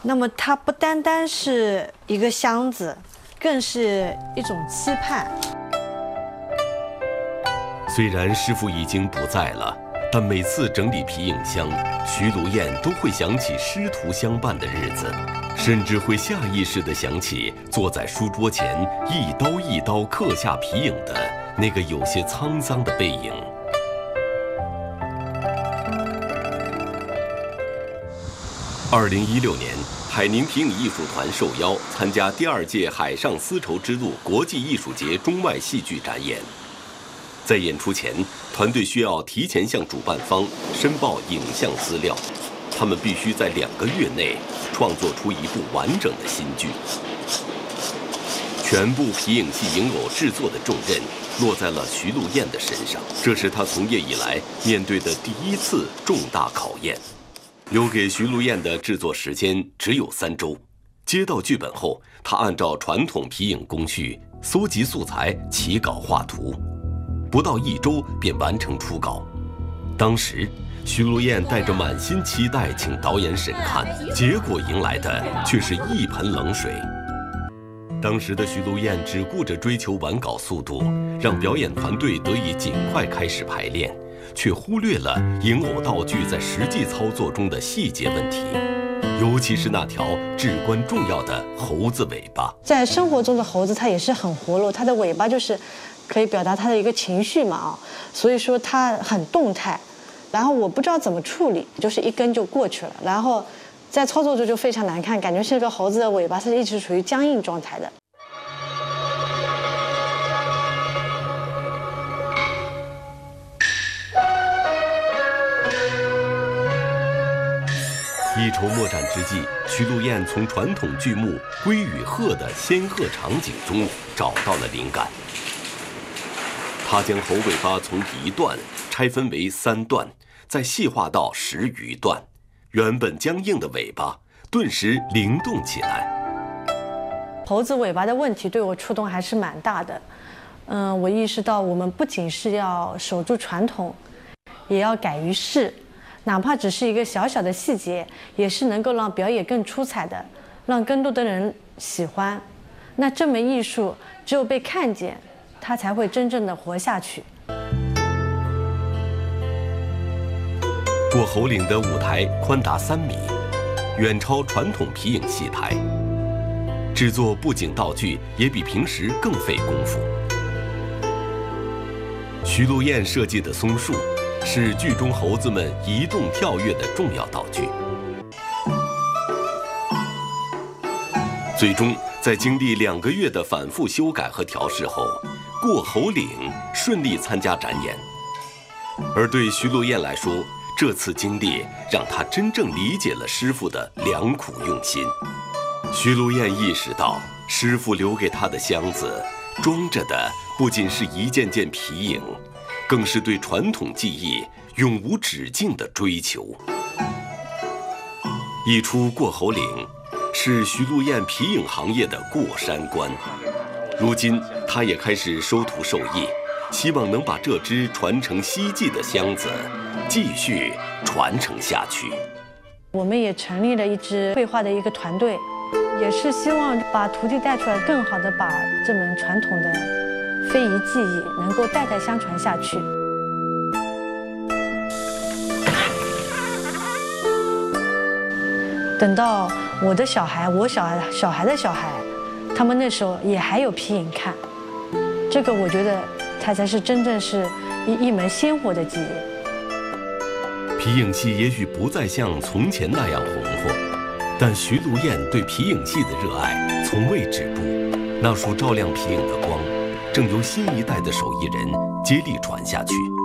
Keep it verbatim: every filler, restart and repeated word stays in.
那么它不单单是一个箱子，更是一种期盼。 虽然师傅已经不在了，但每次整理皮影箱，徐如燕都会想起师徒相伴的日子，甚至会下意识地想起坐在书桌前一刀一刀刻下皮影的那个有些沧桑的背影。二零一六年，海宁皮影艺术团受邀参加第二届海上丝绸之路国际艺术节中外戏剧展演。在演出前，团队需要提前向主办方申报影像资料，他们必须在两个月内创作出一部完整的新剧。全部皮影戏影偶制作的重任落在了徐露燕的身上，这是她从业以来面对的第一次重大考验。留给徐露燕的制作时间只有三周。接到剧本后，她按照传统皮影工序搜集素材、起稿画图，不到一周便完成初稿。当时，徐露燕带着满心期待请导演审看，结果迎来的却是一盆冷水。当时的徐露燕只顾着追求完稿速度，让表演团队得以尽快开始排练，却忽略了影偶道具在实际操作中的细节问题，尤其是那条至关重要的猴子尾巴。 在生活中的猴子，它也是很活络，它的尾巴就是可以表达它的一个情绪嘛啊，所以说它很动态。然后我不知道怎么处理，就是一根就过去了，然后在操作中就非常难看，感觉这个猴子的尾巴是一直处于僵硬状态的。 一筹莫展之际，徐露燕从传统剧目《龟与鹤》的仙鹤场景中找到了灵感。她将猴尾巴从一段拆分为三段，再细化到十余段，原本僵硬的尾巴顿时灵动起来。 猴子尾巴的问题对我触动还是蛮大的。嗯，我意识到我们不仅是要守住传统，也要敢于试。哪怕只是一个小小的细节，也是能够让表演更出彩的，让更多的人喜欢。那这门艺术只有被看见，它才会真正的活下去。 过猴岭的舞台宽达三米，远超传统皮影戏台，制作布景道具也比平时更费功夫。徐露燕设计的松树是剧中猴子们移动跳跃的重要道具。最终，在经历两个月的反复修改和调试后，过猴岭顺利参加展演。而对徐露燕来说，这次经历让她真正理解了师傅的良苦用心。徐露燕意识到，师傅留给她的箱子装着的不仅是一件件皮影，更是对传统技艺永无止境的追求。一出过猴岭是徐露燕皮影行业的过山关，如今她也开始收徒授艺，希望能把这只传承希冀的箱子继续传承下去。 我们也成立了一支绘画的一个团队，也是希望把徒弟带出来，更好的把这门传统的非遗技艺能够代代相传下去。等到我的小孩，我小孩小孩的小孩，他们那时候也还有皮影看，这个我觉得它才是真正是一一门鲜活的技艺。 皮影戏也许不再像从前那样红火，但徐露燕对皮影戏的热爱从未止步。那束照亮皮影的光，正由新一代的手艺人接力传下去。